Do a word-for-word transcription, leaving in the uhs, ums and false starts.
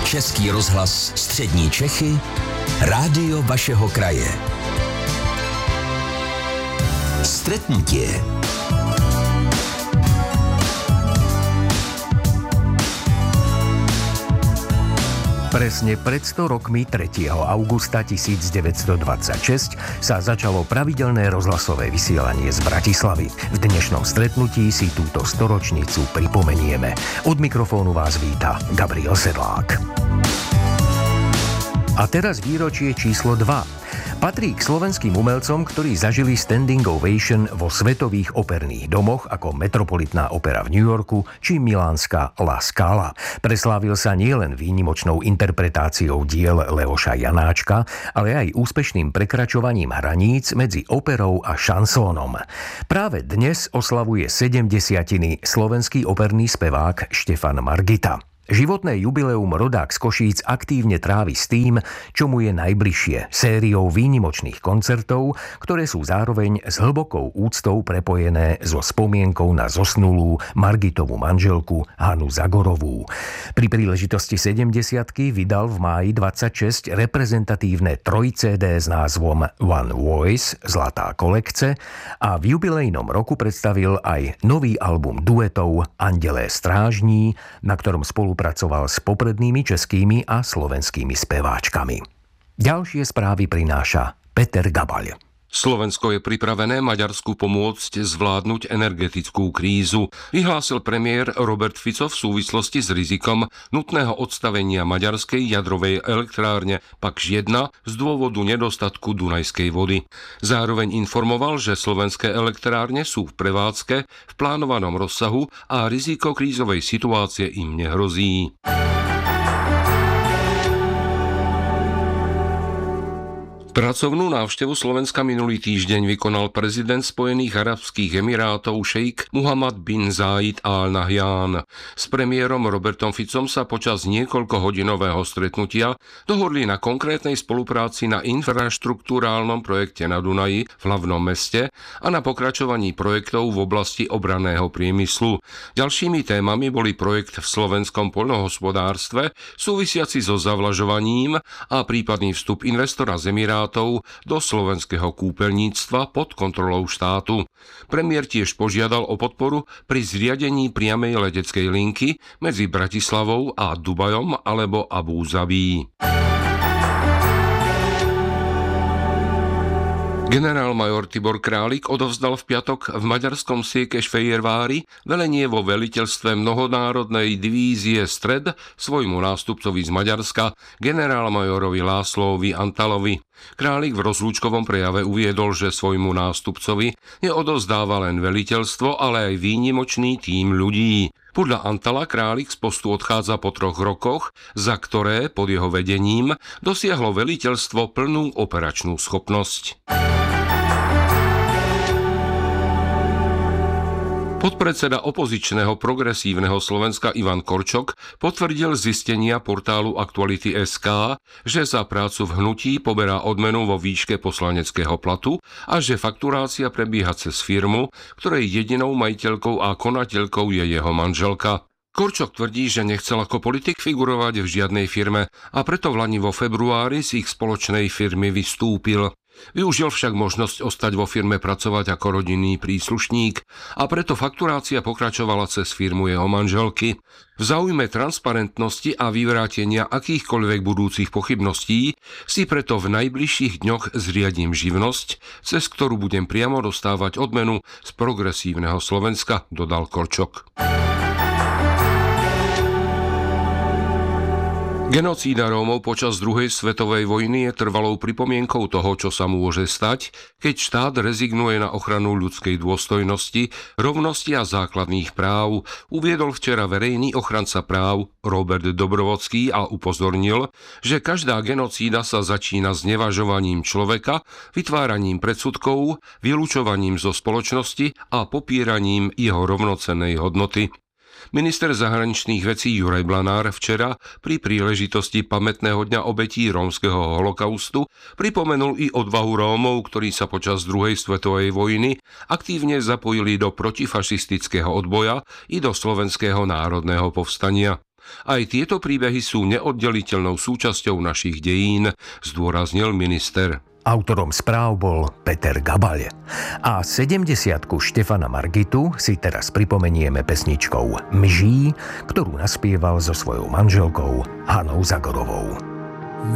Český rozhlas Střední Čechy, rádio vašeho kraje. Stretnutie. Presne pred sto rokmi tretieho augusta tisícdeväťstodvadsaťšesť sa začalo pravidelné rozhlasové vysielanie z Bratislavy. V dnešnom stretnutí si túto storočnicu pripomenieme. Od mikrofónu vás víta Gabriel Sedlák. A teraz výročie číslo dva. Patrí k slovenským umelcom, ktorí zažili standing ovation vo svetových operných domoch ako Metropolitná opera v New Yorku či milánska La Scala. Preslávil sa nielen výnimočnou interpretáciou diel Leoša Janáčka, ale aj úspešným prekračovaním hraníc medzi operou a šansónom. Práve dnes oslavuje sedemdesiatiny slovenský operný spevák Štefan Margita. Životné jubileum rodák z Košíc aktívne trávi s tým, čo mu je najbližšie, sériou výnimočných koncertov, ktoré sú zároveň s hlbokou úctou prepojené so spomienkou na zosnulú Margitovú manželku Hanu Zagorovú. Pri príležitosti sedemdesiatky vydal v máji dvadsaťšesť reprezentatívne troj cé dé s názvom One Voice, Zlatá kolekce, a v jubilejnom roku predstavil aj nový album duetov Andelé strážní, na ktorom spolu pracoval s poprednými českými a slovenskými speváčkami. Ďalšie správy prináša Peter Gabaľ. Slovensko je pripravené Maďarsku pomôcť zvládnuť energetickú krízu, vyhlásil premiér Robert Fico v súvislosti s rizikom nutného odstavenia maďarskej jadrovej elektrárne Pakš jeden z dôvodu nedostatku dunajskej vody. Zároveň informoval, že slovenské elektrárne sú v prevádzke v plánovanom rozsahu a riziko krízovej situácie im nehrozí. Pracovnú návštevu Slovenska minulý týždeň vykonal prezident Spojených arabských emirátov šejk Muhammad bin Zayed Al Nahyan. S premiérom Robertom Ficom sa počas niekoľkohodinového stretnutia dohodli na konkrétnej spolupráci na infraštruktúrálnom projekte na Dunaji v hlavnom meste a na pokračovaní projektov v oblasti obranného priemyslu. Ďalšími témami boli projekt v slovenskom poľnohospodárstve súvisiaci so zavlažovaním a prípadný vstup investora z Emirátov do slovenského kúpeľníctva pod kontrolou štátu. Premiér tiež požiadal o podporu pri zriadení priamej leteckej linky medzi Bratislavou a Dubajom alebo Abu Zabí. Generálmajor Tibor Králik odovzdal v piatok v maďarskom Székesfehérvári velenie vo veliteľstve mnohonárodnej divízie Stred svojmu nástupcovi z Maďarska, generálmajorovi Lászlóvi Antalovi. Králik v rozlúčkovom prejave uviedol, že svojmu nástupcovi neodovzdáva len veliteľstvo, ale aj výnimočný tím ľudí. Podľa Antala Králik z postu odchádza po troch rokoch, za ktoré pod jeho vedením dosiahlo veliteľstvo plnú operačnú schopnosť. Podpredseda opozičného progresívneho Slovenska Ivan Korčok potvrdil zistenia portálu Aktuality bodka es ká, že za prácu v hnutí poberá odmenu vo výške poslaneckého platu a že fakturácia prebieha cez firmu, ktorej jedinou majiteľkou a konateľkou je jeho manželka. Korčok tvrdí, že nechcel ako politik figurovať v žiadnej firme a preto vlani vo februári z ich spoločnej firmy vystúpil. Využil však možnosť ostať vo firme pracovať ako rodinný príslušník a preto fakturácia pokračovala cez firmu jeho manželky. V záujme transparentnosti a vyvrátenia akýchkoľvek budúcich pochybností si preto v najbližších dňoch zriadím živnosť, cez ktorú budem priamo dostávať odmenu z progresívneho Slovenska, dodal Korčok. Genocída Rómov počas druhej svetovej vojny je trvalou pripomienkou toho, čo sa môže stať, keď štát rezignuje na ochranu ľudskej dôstojnosti, rovnosti a základných práv, uviedol včera verejný ochranca práv Robert Dobrovodský a upozornil, že každá genocída sa začína znevažovaním človeka, vytváraním predsudkov, vylúčovaním zo spoločnosti a popieraním jeho rovnocennej hodnoty. Minister zahraničných vecí Juraj Blanár včera pri príležitosti pamätného dňa obetí rómskeho holokaustu pripomenul i odvahu Rómov, ktorí sa počas druhej svetovej vojny aktívne zapojili do protifašistického odboja i do slovenského národného povstania. Aj tieto príbehy sú neoddeliteľnou súčasťou našich dejín, zdôraznil minister. Autorom správ bol Peter Gabaľ. A sedemdesiatku Štefana Margitu si teraz pripomenieme pesničkou Mží, ktorú naspieval so svojou manželkou Hanou Zagorovou.